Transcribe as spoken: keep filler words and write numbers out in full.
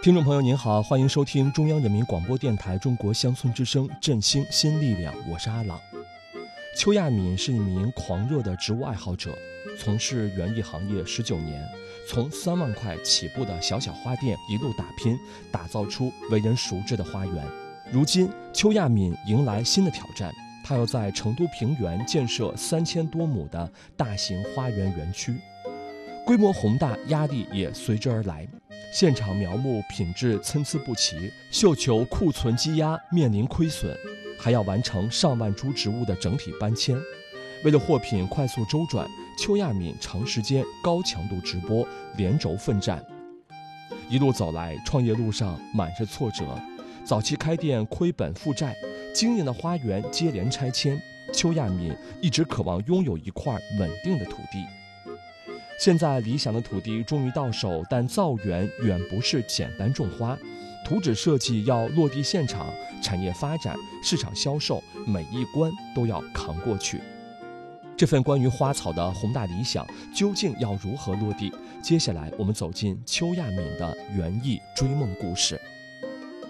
听众朋友您好，欢迎收听中央人民广播电台中国乡村之声振兴新力量，我是阿朗。邱亚敏是一名狂热的植物爱好者，从事园艺行业十九年，从三万块起步的小小花店一路打拼，打造出为人熟知的花园。如今邱亚敏迎来新的挑战，她要在成都平原建设三千多亩的大型花园园区，规模宏大，压力也随之而来。现场苗木品质参差不齐，绣球库存积压，面临亏损，还要完成上万株植物的整体搬迁。为了货品快速周转，邱亚敏长时间高强度直播，连轴奋战。一路走来，创业路上满是挫折，早期开店亏本负债，经营的花园接连拆迁。邱亚敏一直渴望拥有一块稳定的土地。现在理想的土地终于到手，但造园远不是简单种花，图纸设计要落地现场，产业发展、市场销售，每一关都要扛过去。这份关于花草的宏大理想究竟要如何落地？接下来我们走进邱亚敏的园艺追梦故事。